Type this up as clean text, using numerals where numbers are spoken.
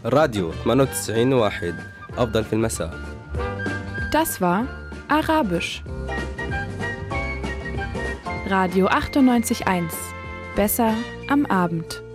الراديو 98.1 أفضل في المساء. Das war Arabisch. Radio 98.1. Besser am Abend.